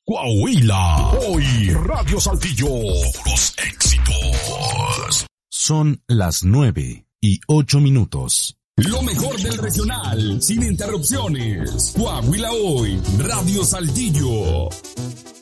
Coahuila. Hoy Radio Saltillo. Los éxitos. Son las 9:08. Lo mejor del regional, sin interrupciones. Coahuila Hoy, Radio Saltillo.